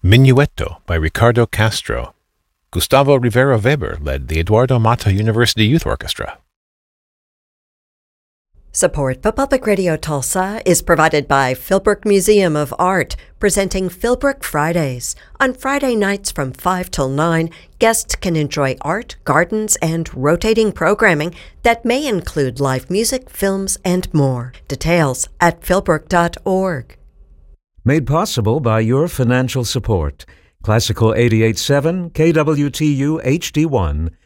Minuetto by Ricardo Castro. Gustavo Rivera Weber led the Eduardo Mata University Youth Orchestra. Support for Public Radio Tulsa is provided by Philbrook Museum of Art, presenting Philbrook Fridays. On Friday nights from 5 till 9, guests can enjoy art, gardens, and rotating programming that may include live music, films, and more. Details at philbrook.org. Made possible by your financial support. Classical 88.7 KWTU HD1